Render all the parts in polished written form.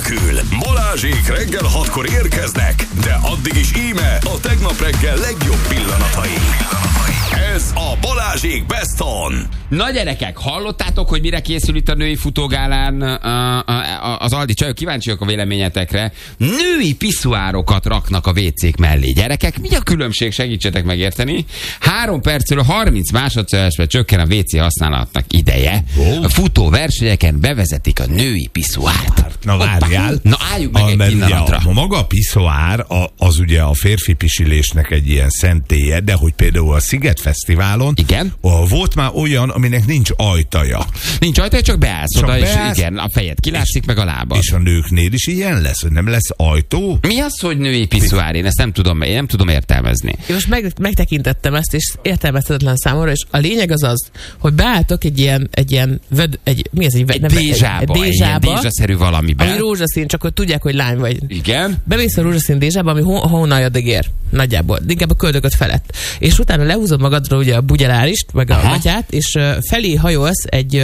nélkül. Balázsék reggel 6-kor érkeznek, de addig is íme a tegnap reggel legjobb pillanatai. Ez a Balázsék Best On. Na gyerekek, hallottátok, hogy mire készül itt a női futógálán az Aldi csajok? Kíváncsiak a véleményetekre. Női piszuárokat raknak a WC-k mellé. Gyerekek, mi a különbség? Segítsetek megérteni. 3 percről 30 másodpercre csökken a WC használatnak ideje. A futó versenyeken bevezetik a női piszuárt. Na várjál. Na álljunk meg egy pillanatra. A maga a piszoár az ugye a férfi pisilésnek egy ilyen szentélye, de hogy például a Sziget Fesztiválon igen? Volt már olyan, aminek nincs ajtaja. Nincs ajtaja, csak beállsz oda, és igen, a fejed kilátszik, meg a lábad. És a nőknél is ilyen lesz, hogy nem lesz ajtó? Mi az, hogy női piszuár? Én ezt nem tudom értelmezni. Én most megtekintettem ezt, és értelmezhetetlen számomra, és a lényeg az, hogy beálltok egy bézsába, bézsaszerű valamiben. Ami rózsaszín, csak hogy tudják, hogy lány vagy. Igen. Bemész a rózsaszín bézsába, ami hónaljad ér. Nagyjából. Inkább a köldököt felett. És utána lehúzod magadra ugye a bugyelárist, meg a matyát, és felé hajolsz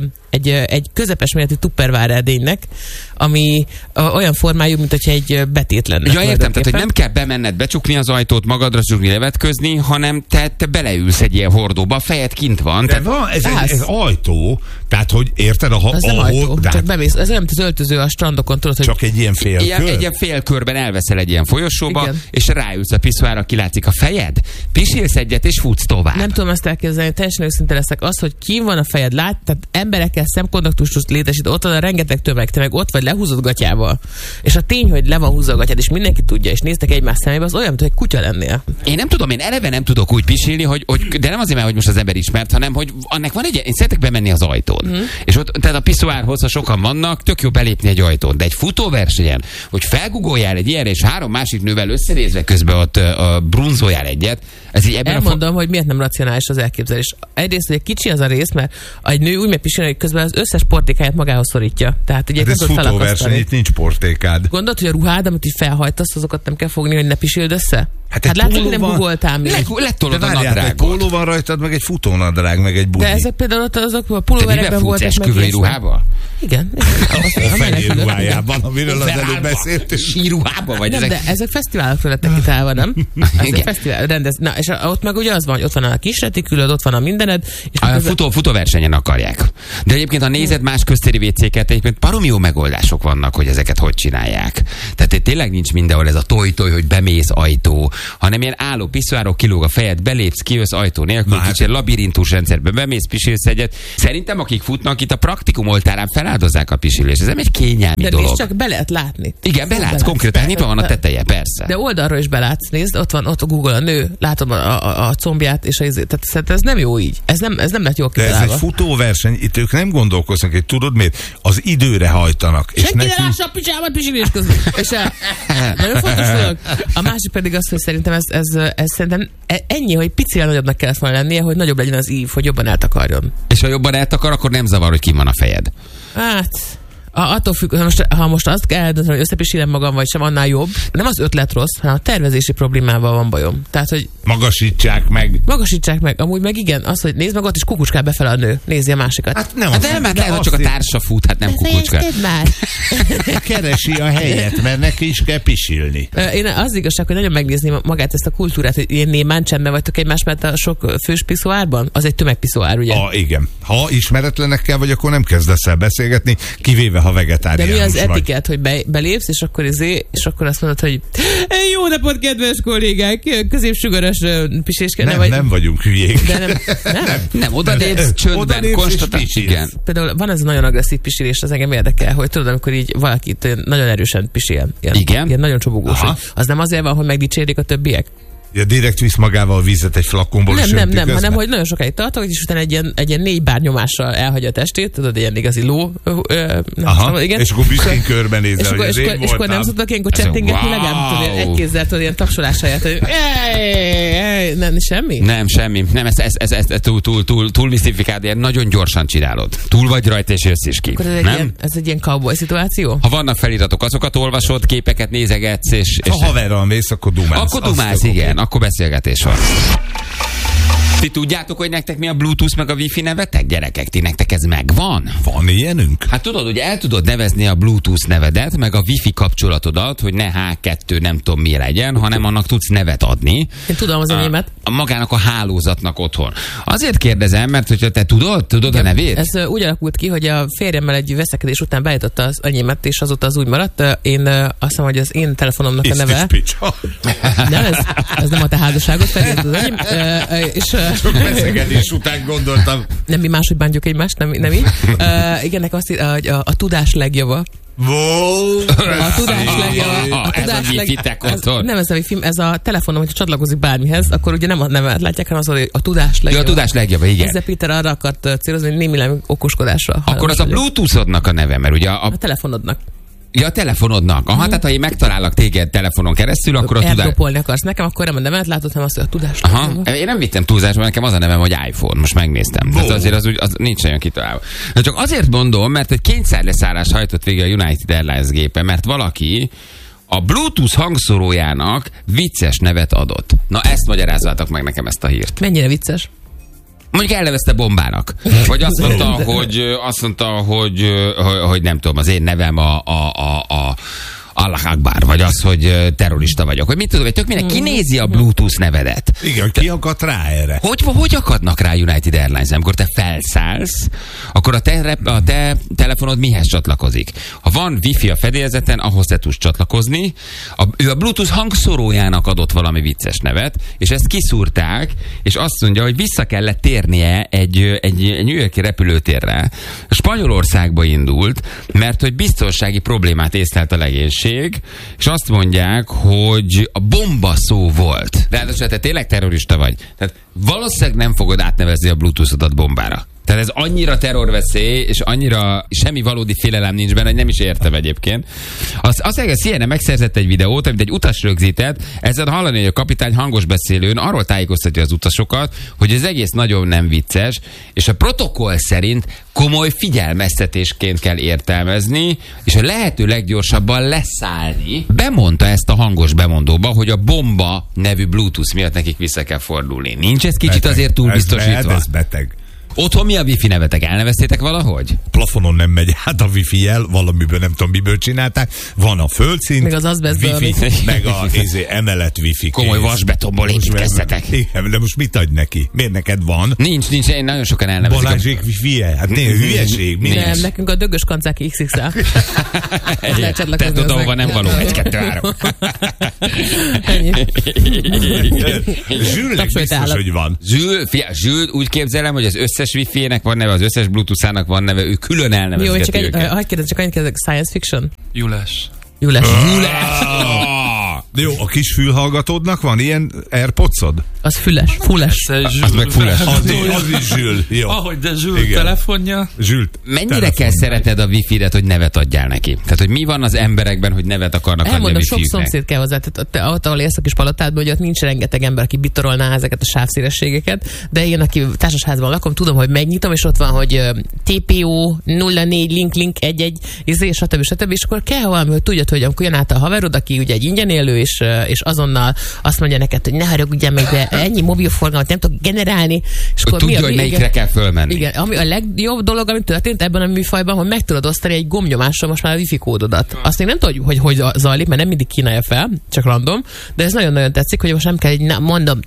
egy közepes méretű tupperware edénynek, ami olyan formájú, mint hogyha egy betét lenne. Ja, értem, tehát hogy nem kell bemenned, becsukni az ajtót, magadra csukni, levetközni, hanem te beleülsz egy ilyen hordóba, a fejed kint van. De van, ez ajtó, tehát hogy érted? Az nem ajtó, csak bemész, ez olyan, mint az öltöző a strandokon, tudod, hogy... Csak egy ilyen félkör? Egy ilyen félkörben elveszel egy ilyen folyosóba, igen. És ráülsz a piszoárra, kilátszik a fejed, pisilsz egyet, és futsz tovább. Nem tudom ezt elképzelni, teljesen őszinte leszek. Az, hogy kín van a fejed, lát, tehát emberekkel szemkontaktust létesít, ott van a rengeteg tömeg, te meg ott vagy lehúzott gatyával. És a tény, hogy le van húzva a gatyád, és mindenki tudja, és néztek egymás szemébe, az olyan, mint hogy egy kutya lennél. Én nem tudom, én eleve nem tudok úgy pisilni, de nem azért, mert hogy most az ember ismert, hanem hogy annak van én szeretek bemenni az ajtón. És ott, tehát a piszoárhoz, ha sokan vannak, tök jó belépni egy ajtón. De egy futóversenyen, hogy felgugoljál egy ilyen, és 3 másik nővel összenézve közben ott brunzoljál egyet, ez így ebben elmondom, hogy miért nem racionális az elképzelés. Egyrészt, hogy kicsi az a rész, mert egy nő úgy megpisilni, hogy közben az összes portékáját magához szorítja. Tehát ugye ez futóverseny, itt nincs portékád. Gondolod, hogy a ruhád, amit így felhajtasz, azokat nem kell fogni, hogy ne pisild össze? Hát látod, hogy nem googoltál még. Lettolod a nadrágot. Egy póló van rajtad, meg egy futónadrág, meg egy bugyi. De ezek például azok a pulóverekben voltak meg. Esküvői ruhával? Igen. A fenyő ruhájában, amiről az előbb beszéltünk. Síruhában vagy? Nem, de ezek fesztiválokra lettek kitálva, nem? Ezek fesztivál rendez. Na, és ott meg ugye az van, hogy ott van a kis retikülöd, ott van a mindened. És a futóversenyen akarják. De egyébként, ha nézed más köztéri WC-ket, egyébként baromi jó megoldások vannak, hogy ezeket hogy csinálják. Tehát tényleg nincs mindenhol ez a toj-toj, hogy bemész ajtó, hanem ilyen álló piszoárok, kilóg a fejed, belépsz, kijössz ajtó nélkül, kicsit labirintus rendszerbe bemész, pisilsz egyet. Szerintem, akik futnak itt a praktikum oltárán, feláldozzák a pisilést. Ez nem egy kényelmi dolog. De csak be lehet látni. Igen, belátsz konkrétan, nyitva van a teteje, persze. De oldalról is belátsz, nézd, ott a Google a nő, látom a combját, és tehát ez nem jó így. Ez nem lett jól kitalálva. De ez egy futóverseny, itt ők nem gondolkoznak, hogy tudod miért? Az időre hajtanak. Senki ne lássa a pizsámat pisilés közben. És nagyon fontos dolog. A másik pedig az, hogy szerintem ez szerintem ennyi, hogy picivel nagyobbnak kellett volna lennie, hogy nagyobb legyen az ív, hogy jobban eltakarjon. És ha jobban eltakar, akkor nem zavar, hogy ki van a fejed. Hát... Attól függ, ha most azt kell eldönteni, hogy összepisilem magam, vagy sem, annál jobb. Nem az ötlet rossz, hanem a tervezési problémával van bajom. Tehát, hogy magasítsák meg. Amúgy meg igen, az, hogy nézd meg, ott is kukucskál befele a nő. Nézi a másikat. Hát nem, lehet, hogy csak a társa fut, hát nem kukucskál. Már. Keresi a helyet, mert neki is kell pisilni. Én az igazság, hogy nagyon megnézni magát ezt a kultúrát, hogy ilyen némán csendben vagytok egymás mellett a sok fős piszoárban. Az egy tömegpiszoár, ugye? Igen. Ha ismeretlenekkel vagy, akkor nem kezdesz el beszélgetni, kivéve ha vegetáriánus. De mi az vagy. etikett, hogy belépsz, és akkor azt mondod, hogy jó napot, kedves kollégák, középsugaras piséskedne. Nem vagyunk hülyék. De nem oda lépsz, csöndben, konstatálsz. Igen. Például van ez a nagyon agresszív pisilés, az engem érdekel, hogy tudod, amikor így valakit nagyon erősen pisil. Igen. Ilyen nagyon csobogós. Az nem azért van, hogy megdicsérik a többiek? Ja, direkt visz magával vizet egy flakonból. Nem, hanem hogy nagyon sokáig tartok, és utána egy ilyen 4 bár nyomással elhagyja a testét, tudod, ilyen igazi ló. Igen. És akkor büszkén körbenézel, hogy és akkor nem szoktak ilyenkor csettingetni, legalább egy kézzel tudod, ilyen tapsolás helyett, hogy nem, semmi? Nem, semmi. Nem, ezt túl misztifikáld, ilyen nagyon gyorsan csinálod. Túl vagy rajta, és jössz is ki. Ez egy ilyen cowboy szituáció? Ha vannak feliratok, azokat olvasod, képeket nézegetsz, és ha haverral mész, akkor dumálsz. Akkor dumálsz, igen. Akkor beszélgetés van. Ti tudjátok, hogy nektek mi a Bluetooth meg a Wi-Fi nevetek, gyerekek? Ti nektek ez megvan? Van ilyenünk? Hát tudod, hogy el tudod nevezni a Bluetooth nevedet, meg a Wi-Fi kapcsolatodat, hogy ne H2 nem tudom mi legyen, hanem annak tudsz nevet adni. Én tudom az enyémet. Magának a hálózatnak otthon. Azért kérdezem, mert hogyha te tudod a nevét? Ez úgy alakult ki, hogy a férjemmel egy veszekedés után beállította az enyémet, és azóta az úgy maradt. Én azt hiszem, hogy az én telefonomnak a neve. Nem, ez nem a te házasságot felé, az enyém. Sok veszekedés után gondoltam. Nem mi máshogy bántjuk egymást, nem így. Igen, nekem azt a tudás legjava. Wow. A tudás legjava. Ez a Wi-Fi-tek otthon. Nem ez a Wi-Fi, ez a telefonom, hogyha csatlakozik bármihez, akkor ugye nem a nevet látják, hanem az a tudás legjava. Ja, a tudás legjava, igen. Ezzel Péter arra akart célozni, hogy némileg okoskodásra. Akkor az a Bluetooth-odnak a neve, mert ugye a telefonodnak. Ja, a telefonodnak. Aha, tehát ha én megtalállak téged telefonon keresztül, akkor a tudás... Elropolni akarsz nekem, akkor nem a nevet látod, hanem azt, hogy a tudás. Aha, én nem vittem túlzásba, nekem az a nevem, hogy iPhone. Most megnéztem. Tehát azért az nincs olyan kitalálva. De csak azért mondom, mert egy kényszerleszállás hajtott végig a United Airlines gépe, mert valaki a Bluetooth hangszórójának vicces nevet adott. Na ezt magyarázzátok meg nekem, ezt a hírt. Mennyire vicces? Mondjuk elnevezte bombának. Vagy azt mondta, hogy nem tudom, az én nevem a Allah Akbar, vagy az, hogy terrorista vagyok. Vagy mit tudom, hogy tök minden kinézi a Bluetooth nevedet. Igen, ki akadt rá erre? Hogy akadnak rá United Airlines? Amikor te felszállsz, akkor a te telefonod mihez csatlakozik? Ha van Wi-Fi a fedélzeten, ahhoz te tudsz csatlakozni. Ő a Bluetooth hangszórójának adott valami vicces nevet, és ezt kiszúrták, és azt mondja, hogy vissza kellett térnie egy New York-i repülőtérre. Spanyolországba indult, mert hogy biztonsági problémát észlelt a legénység, és azt mondják, hogy a bomba szó volt. De hát, te tényleg terrorista vagy. Tehát valószínűleg nem fogod átnevezni a Bluetooth-odat bombára. Tehát ez annyira terrorveszély, és annyira semmi valódi félelem nincs benne, hogy nem is értem egyébként. Azt mondja, a CNN megszerzett egy videót, amit egy utas rögzített, ezen hallani, hogy a kapitány hangos beszélőn arról tájékoztatja az utasokat, hogy az egész nagyon nem vicces, és a protokoll szerint komoly figyelmeztetésként kell értelmezni, és a lehető leggyorsabban leszállni. Bemondta ezt a hangos bemondóba, hogy a bomba nevű Bluetooth miatt nekik vissza kell fordulni. Nincs ez kicsit beteg, azért túl biztosítva? Ez beteg. Otthon mi a Wi-Fi nevetek? Elneveztétek valahogy? Plafonon nem megy át a Wi-Fi jel, valamiből nem tudom miből csinálták. Van a földszint, meg az azbesztből, meg a emelet Wi-Fi. Komoly vasbetonból építkeztetek. Igen, de most mit adj neki? Miért neked van? Nincs, én nagyon sokan elnevezik. Balázsék Wi-Fi-je? Hát néha hülyeség. Nem, nekünk a dögös kancák XXL. Te tudod, ahova nem való. 1, 2, 3. Ennyi. Zsülnek biztos, hogy van. Zsül, úgy képzelem, hogy az összes Wi-Fi-nek van neve, az összes Bluetooth-ának van neve, ő külön elnevezgeti őket. Jó, csak annyit kérdezek, science fiction? Julás. Jó, a kis fülhallgatódnak van ilyen AirPods-od? Az füles. Az meg füles. Az is Zsül. Jó. Ahogy de Zsül telefonja. Zsül mennyire kell szereted a Wi-Fi-et, hogy nevet adjál neki? Tehát, hogy mi van az emberekben, hogy nevet akarnak adni a Elmondom, sok Wi-Fi-üknek? szomszéd kell hozzá. Tehát ott, ahol élsz a kis palotádban, hogy ott nincs rengeteg ember, aki bitorolná ezeket a sávszélességeket, de én, aki társasházban lakom, tudom, hogy megnyitom, és ott van, hogy TPO 04 link 11 stb. És akkor kell valami, hogy tudjad, hogy amikor jön át a haverod, aki ugye egy ingyen élő, és azonnal azt mondja neked, hogy ne haragudjál meg, de ennyi mobilforgalmat nem tudok generálni. És akkor tudja, hogy melyikre kell fölmenni. Igen, ami a legjobb dolog, ami történt ebben a műfajban, hogy meg tudod osztani egy gombnyomással most már a Wi-Fi kódodat. Azt még nem tudod, hogy zajlik, mert nem mindig kínálja fel, csak random, de ez nagyon-nagyon tetszik, hogy most nem kell, mondom,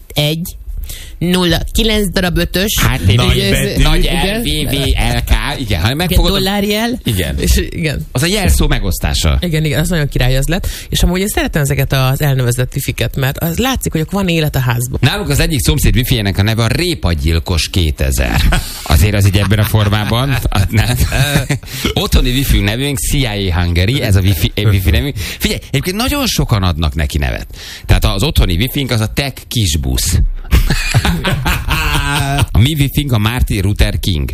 9 darab 5-ös. Hát nagy L, V, LK, igen. Ha megfogod, dollárjel. Igen. És igen. Az a jelszó megosztása. Igen, az nagyon király az lett. És amúgy én szeretem ezeket az elnevezett wifi-ket, mert az látszik, hogy van élet a házban. Nálunk az egyik szomszéd wifi-jének a neve a Répagyilkos 2000. Azért az így ebben a formában. Otthoni wifi nevünk CIA Hungary, ez a wifi nevünk. Figyelj, egyébként nagyon sokan adnak neki nevet. Tehát az otthoni wifi-nk az a Tech Kisbusz. A mi wifi-nk a Martin Luther King.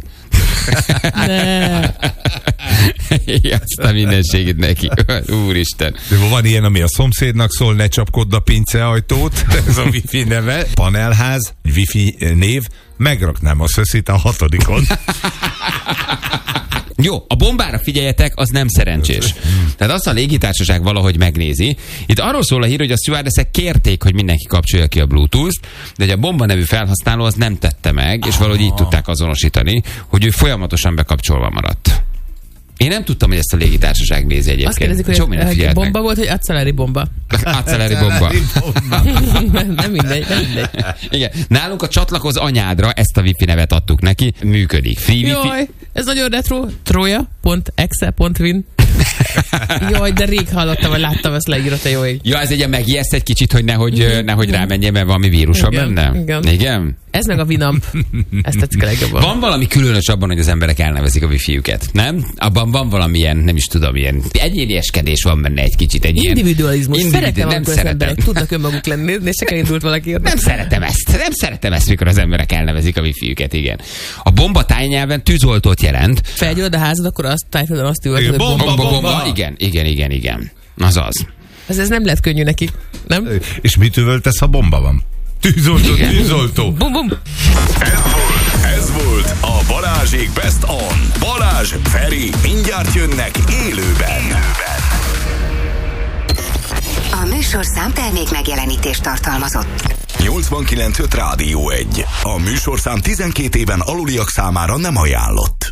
Aztán mindenségét neki. Úristen. De van ilyen, ami a szomszédnak szól, ne csapkodd a pinceajtót, ez a wifi neve. Panelház, wifi név, megraknám a szöszit a 6-on. Jó, a bombára figyeljetek, az nem szerencsés. Tehát azt a légitársaság valahogy megnézi. Itt arról szól a hír, hogy a stewardessek kérték, hogy mindenki kapcsolja ki a Bluetooth-t, de hogy a Bomba nevű felhasználó az nem tette meg, és valahogy így tudták azonosítani, hogy ő folyamatosan bekapcsolva maradt. Én nem tudtam, hogy ezt a légitársaság nézi egyébként. Azt kérdezik, hogy bomba volt, hogy acceleri bomba. Acceleri bomba. Nem mindegy. Igen. Nálunk a csatlakoz anyádra ezt a Wi-Fi nevet adtuk neki. Működik. Free Wi-Fi. Jaj, ez nagyon retro. Troja.exe.win. Jaj, de rég hallottam, vagy láttam, ezt leírott a jó ég. Ja, ez egy megijeszt egy kicsit, hogy nehogy rámenjen, mert valami vírusa benne. Igen. Ez meg a Winamp. Ezt tetszik a legjobban. Van valami különös abban, hogy az emberek elnevezik a Wi-Fi-üket, nem? Abban van valamilyen, nem is tudom, ilyen egyénieskedés van benne egy kicsit. Egy individualizmus. Szeretem, amikor az emberek szeretem. tudnak önmaguk lenni, és csak elindult valaki. Nem szeretem ezt, mikor az emberek elnevezik a Wi-Fi-üket, igen. A bomba tájnyelven tűzoltót jelent. Felgyullad a házad, akkor azt tájföldön azt üvöltöd, hogy bomba. Igen. Azaz. Ez nem lett könnyű nekik, nem? És mit üvöltesz, ha bomba van? Tűzoltó. Bum. Ez volt a Balázsék Best On. Balázs, Feri, mindjárt jönnek élőben. A műsorszám termék megjelenítést tartalmazott. 89.5 Rádió 1. A műsorszám 12 éven aluliak számára nem ajánlott.